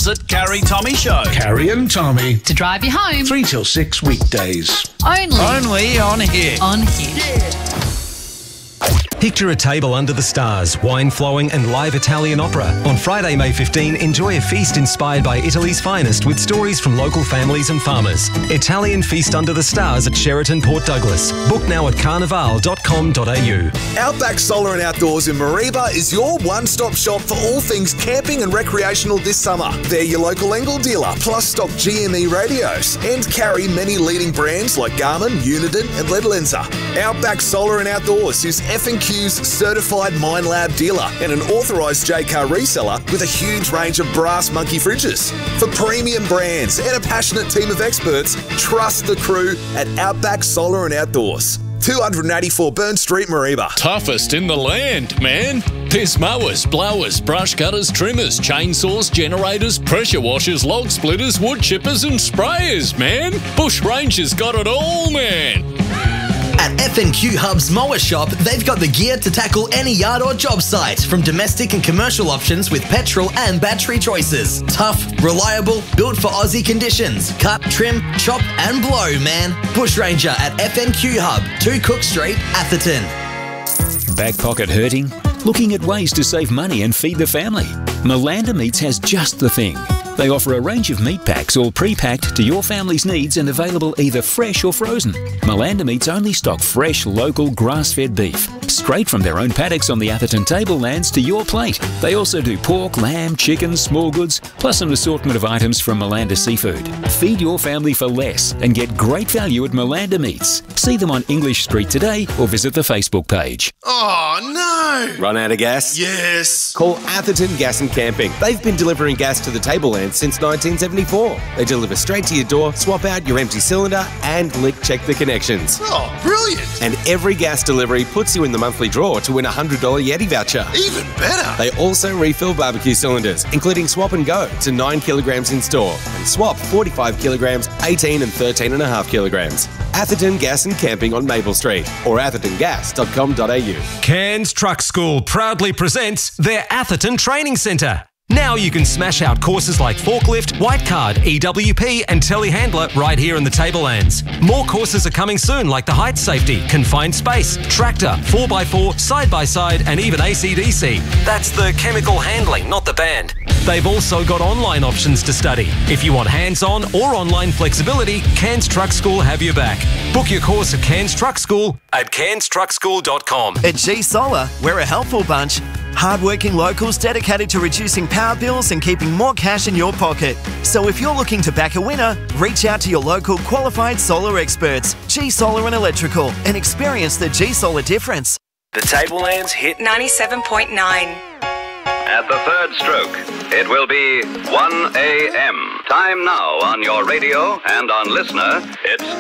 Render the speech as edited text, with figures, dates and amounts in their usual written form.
opposite Carrie Tommy Show. Carrie and Tommy. To drive you home. 3 till 6 weekdays. Only on here. On here. Picture a table under the stars, wine flowing and live Italian opera. On Friday, May 15, enjoy a feast inspired by Italy's finest with stories from local families and farmers. Italian Feast Under the Stars at Sheraton Port Douglas. Book now at carnival.com.au. Outback Solar and Outdoors in Mareeba is your one-stop shop for all things camping and recreational this summer. They're your local Engel dealer, plus stock GME radios and carry many leading brands like Garmin, Uniden and Led Lenser. Outback Solar and Outdoors is F&Q's certified MineLab dealer and an authorised Jaycar reseller with a huge range of Brass Monkey fridges. For premium brands and a passionate team of experts, trust the crew at Outback Solar and Outdoors. 284 Burn Street, Mareeba. Toughest in the land, man. There's mowers, blowers, brush cutters, trimmers, chainsaws, generators, pressure washers, log splitters, wood chippers and sprayers, man. Bush Ranger's got it all, man. At F&Q Hub's Mower Shop, they've got the gear to tackle any yard or job site, from domestic and commercial options with petrol and battery choices. Tough, reliable, built for Aussie conditions. Cut, trim, chop and blow, man. Bush Ranger at F&Q Hub, 2 Cook Street, Atherton. Back pocket hurting? Looking at ways to save money and feed the family? Malanda Meats has just the thing. They offer a range of meat packs all pre-packed to your family's needs and available either fresh or frozen. Malanda Meats only stock fresh, local, grass-fed beef, straight from their own paddocks on the Atherton tablelands to your plate. They also do pork, lamb, chicken, small goods, plus an assortment of items from Malanda Seafood. Feed your family for less and get great value at Malanda Meats. See them on English Street today or visit the Facebook page. Oh, no! Run out of gas? Yes. Call Atherton Gas and Camping. They've been delivering gas to the tablelands since 1974. They deliver straight to your door, swap out your empty cylinder, and check the connections. Oh, brilliant! And every gas delivery puts you in the monthly draw to win a $100 Yeti voucher. Even better! They also refill barbecue cylinders, including swap and go to 9 kilograms in store, and swap 45 kilograms, 18 and 13.5 kilograms. Atherton Gas and Camping on Maple Street or athertongas.com.au. Cairns Truck School proudly presents their Atherton Training Centre. Now you can smash out courses like forklift, white card, EWP and telehandler right here in the Tablelands. More courses are coming soon like the height safety, confined space, tractor, 4x4, side-by-side and even ACDC. That's the chemical handling, not the band. They've also got online options to study. If you want hands-on or online flexibility, Cairns Truck School have your back. Book your course at Cairns Truck School at cairnstruckschool.com. At G Solar, we're a helpful bunch. Hardworking locals dedicated to reducing power bills and keeping more cash in your pocket. So if you're looking to back a winner, reach out to your local qualified solar experts, G Solar and Electrical, and experience the G Solar difference. The Tablelands hit 97.9. At the third stroke, it will be 1 a.m. Time now on your radio and on Listener, it's